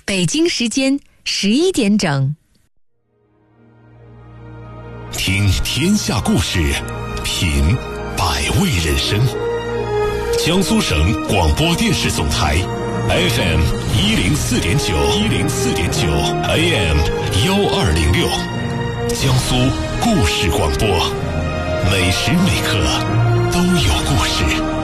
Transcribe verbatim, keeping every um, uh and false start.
北京时间十一点整。 听天下故事，品百味人生。江苏省广播电视总台 F M 一零四点九，一零四点九 A M 幺二零六，江苏故事广播，每时每刻都有故事。